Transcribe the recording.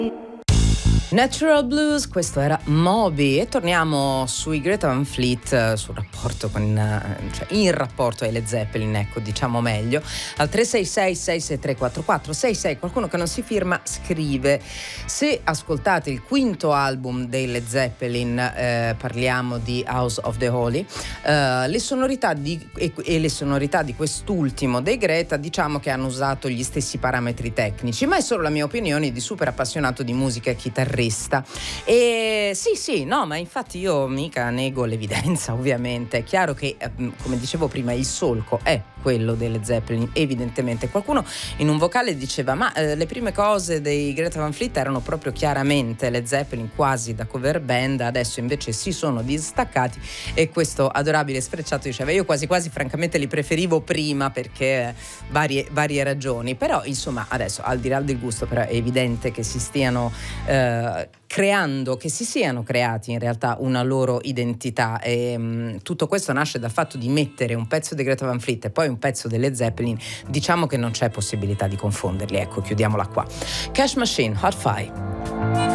Natural Blues, questo era Moby e torniamo sui Greta Van Fleet, sul rapporto cioè in rapporto ai Led Zeppelin, ecco, diciamo meglio, al 366-663-4466. Qualcuno che non si firma scrive: se ascoltate il quinto album dei Led Zeppelin, parliamo di House of the Holy, le sonorità e le sonorità di quest'ultimo dei Greta, diciamo che hanno usato gli stessi parametri tecnici, ma è solo la mia opinione di super appassionato di musica e chitarrista. E sì, no, ma infatti io mica nego l'evidenza, ovviamente. È chiaro che, come dicevo prima, il solco è quello delle Zeppelin, evidentemente. Qualcuno in un vocale diceva: ma le prime cose dei Greta Van Fleet erano proprio chiaramente le Zeppelin, quasi da cover band, adesso invece si sono distaccati. E questo adorabile sfrecciato diceva: io quasi francamente li preferivo prima, perché varie ragioni. Però insomma, adesso, al di là del gusto, però è evidente che si stiano creando, che si siano creati in realtà una loro identità, e tutto questo nasce dal fatto di mettere un pezzo di Greta Van Fleet e poi un pezzo delle Zeppelin. Diciamo che non c'è possibilità di confonderli, ecco, chiudiamola qua. Cash Machine, Hot Fire.